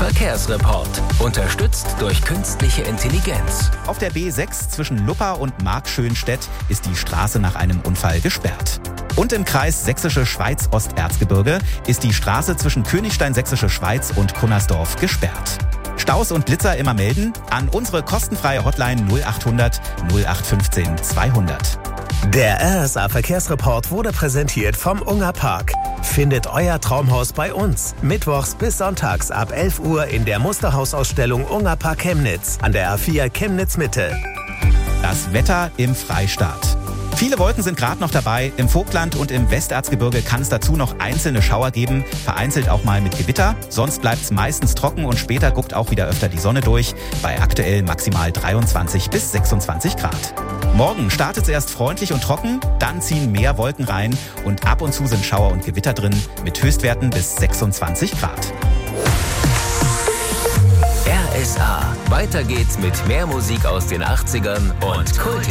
Verkehrsreport. Unterstützt durch künstliche Intelligenz. Auf der B6 zwischen Luppa und Markschönstedt ist die Straße nach einem Unfall gesperrt. Und im Kreis Sächsische Schweiz-Osterzgebirge ist die Straße zwischen Königstein Sächsische Schweiz und Cunnersdorf gesperrt. Staus und Blitzer immer melden an unsere kostenfreie Hotline 0800 0815 200. Der RSA Verkehrsreport wurde präsentiert vom Unger Park. Findet euer Traumhaus bei uns. Mittwochs bis sonntags ab 11 Uhr in der Musterhausausstellung Unger Park Chemnitz an der A4 Chemnitz Mitte. Das Wetter im Freistaat. Viele Wolken sind gerade noch dabei. Im Vogtland und im Westerzgebirge kann es dazu noch einzelne Schauer geben, vereinzelt auch mal mit Gewitter. Sonst bleibt es meistens trocken und später guckt auch wieder öfter die Sonne durch, bei aktuell maximal 23 bis 26 Grad. Morgen startet es erst freundlich und trocken, dann ziehen mehr Wolken rein und ab und zu sind Schauer und Gewitter drin mit Höchstwerten bis 26 Grad. RSA. Weiter geht's mit mehr Musik aus den 80ern und Kult.